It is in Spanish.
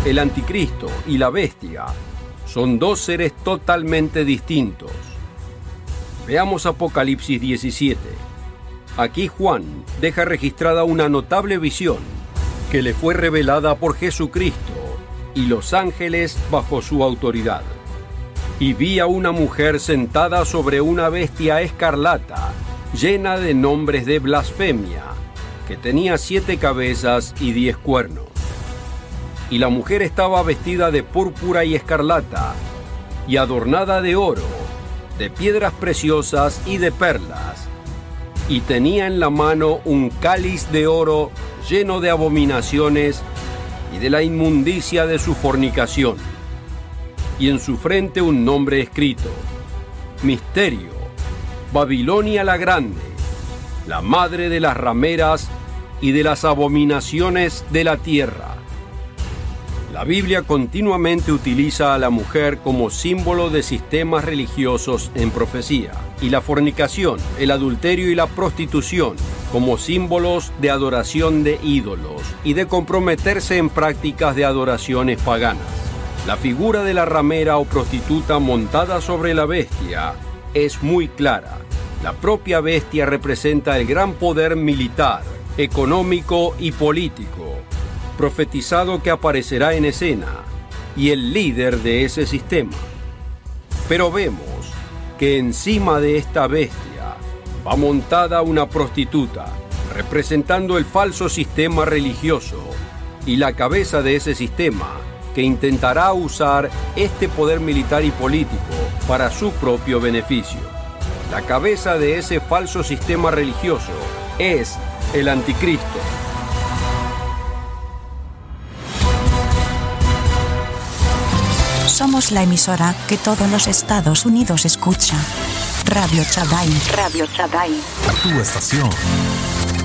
El anticristo y la bestia son dos seres totalmente distintos. Veamos Apocalipsis 17. Aquí Juan deja registrada una notable visión que le fue revelada por Jesucristo y los ángeles bajo su autoridad. Y vi a una mujer sentada sobre una bestia escarlata, llena de nombres de blasfemia, que tenía 7 cabezas y 10 cuernos. Y la mujer estaba vestida de púrpura y escarlata, y adornada de oro, de piedras preciosas y de perlas, y tenía en la mano un cáliz de oro lleno de abominaciones y de la inmundicia de su fornicación, y en su frente un nombre escrito: Misterio, Babilonia la Grande, la madre de las rameras y de las abominaciones de la tierra. La Biblia continuamente utiliza a la mujer como símbolo de sistemas religiosos en profecía, y la fornicación, el adulterio y la prostitución como símbolos de adoración de ídolos y de comprometerse en prácticas de adoraciones paganas. La figura de la ramera o prostituta montada sobre la bestia es muy clara. La propia bestia representa el gran poder militar, económico y político profetizado que aparecerá en escena, y el líder de ese sistema. Pero vemos que encima de esta bestia va montada una prostituta, representando el falso sistema religioso y la cabeza de ese sistema, que intentará usar este poder militar y político para su propio beneficio. La cabeza de ese falso sistema religioso es el anticristo. Somos la emisora que todos los Estados Unidos escucha. Radio Chadai. Radio Chadai. Tu estación.